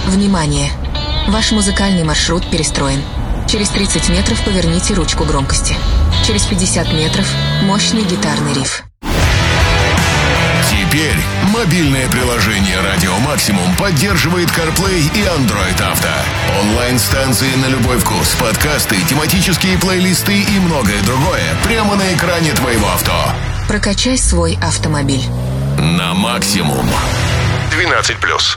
Внимание! Ваш музыкальный маршрут перестроен. Через 30 метров поверните ручку громкости. Через 50 метров мощный гитарный риф. Теперь мобильное приложение «Радио Максимум» поддерживает CarPlay и Android Auto. Онлайн-станции на любой вкус, подкасты, тематические плейлисты и многое другое прямо на экране твоего авто. Прокачай свой автомобиль. На максимум. 12+.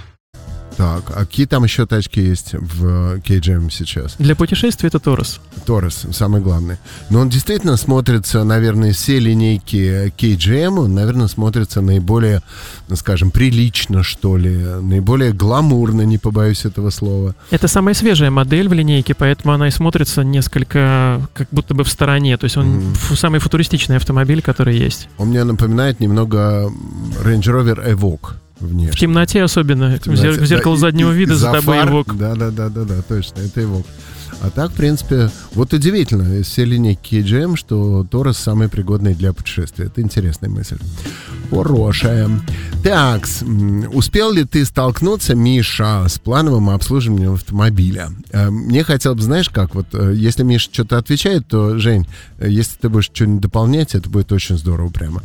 Так, а какие там еще тачки есть в KGM сейчас? Для путешествий это Торос. Торос, самый главный. Но он действительно смотрится, наверное, из всей линейки KGM, он, наверное, смотрится наиболее, скажем, прилично, что ли, наиболее гламурно, не побоюсь этого слова. Это самая свежая модель в линейке, поэтому она и смотрится несколько как будто бы в стороне. То есть он самый футуристичный автомобиль, который есть. Он мне напоминает немного Range Rover Evoque. Внешне. В темноте особенно, в зеркало заднего вида за тобой Evoque. Да, точно, это Evoque. А так, в принципе, вот удивительно из всей линейки KGM, что Торос самый пригодный для путешествия. Это интересная мысль. Хорошая. Так, успел ли ты столкнуться, Миша, с плановым обслуживанием автомобиля? Мне хотелось бы, знаешь как, вот если Миша что-то отвечает, то, Жень, если ты будешь что-нибудь дополнять, это будет очень здорово прямо.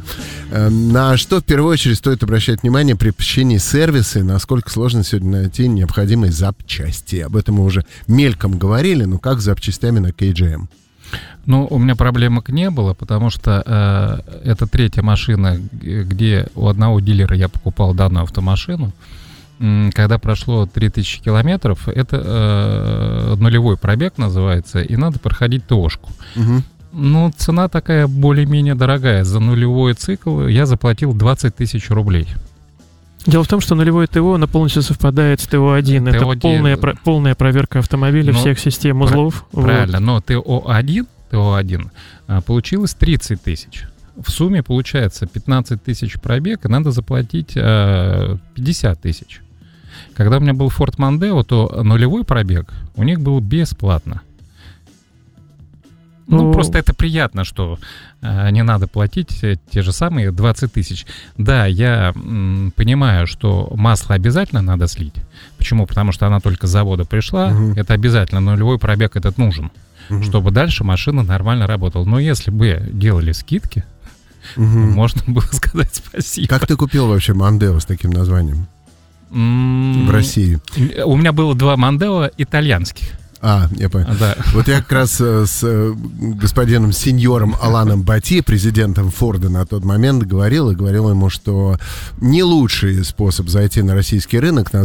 На что в первую очередь стоит обращать внимание при посещении сервиса, и насколько сложно сегодня найти необходимые запчасти? Об этом мы уже мельком говорили, но как с запчастями на KGM? Ну, у меня проблемок не было, потому что это третья машина, где у одного дилера я покупал данную автомашину. Когда прошло 3000 километров, это нулевой пробег называется, и надо проходить ТОшку. Угу. Ну, цена такая более-менее дорогая. За нулевой цикл я заплатил 20 тысяч рублей. Дело в том, что нулевое ТО, оно полностью совпадает с ТО-1. Это полная проверка автомобиля, всех систем узлов. Правильно, но ТО-1 получилось 30 тысяч. В сумме получается 15 тысяч пробег, и надо заплатить 50 тысяч. Когда у меня был Ford Mondeo, то нулевой пробег у них был бесплатно. Ну, просто это приятно, что не надо платить те же самые 20 тысяч. Да, я понимаю, что масло обязательно надо слить. Почему? Потому что она только с завода пришла. Это обязательно, нулевой пробег этот нужен, чтобы дальше машина нормально работала. Но если бы делали скидки, можно было сказать спасибо. Как ты купил вообще Mondeo с таким названием в России? У меня было 2 Mondeo итальянских. Я понял. Да. Вот я как раз с господином сеньором Аланом Бати, президентом Форда на тот момент, говорил ему, что не лучший способ зайти на российский рынок